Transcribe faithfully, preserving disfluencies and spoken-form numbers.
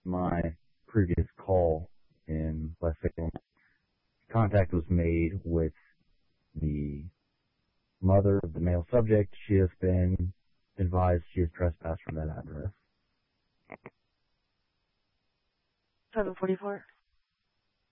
my previous call in West Salem, contact was made with the mother of the male subject. She has been advised she is trespassed from that address. seven forty-four.